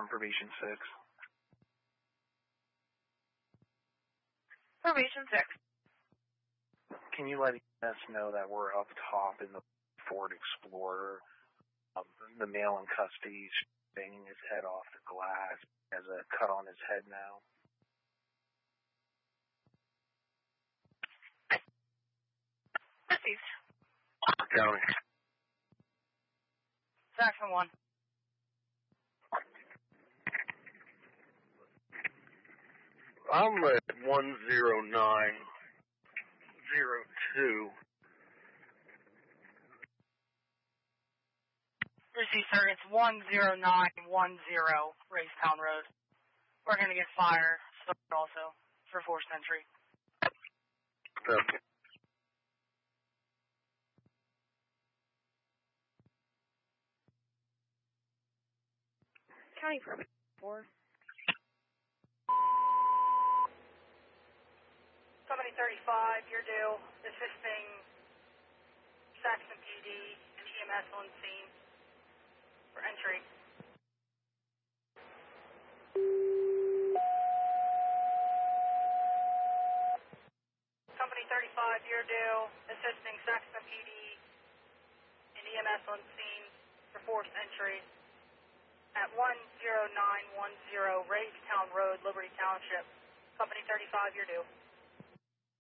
from Probation 6. Probation 6. Can you let us know that we're up top in the Ford Explorer? The male in custody is banging his head off the glass. He has a cut on his head now. Received. County. Section 1. I'm at 10902. Receive, sir. It's 10910 Racetown Road. We're going to get fire started also for 4th Century. Okay. County Probation 4. Somebody 35, you're due. Assisting Saxon PD and EMS on scene for entry. Company 35, you're due. Assisting Saxon PD and EMS on scene for 4th entry at 10910 Racetown Road, Liberty Township. Company 35, you're due.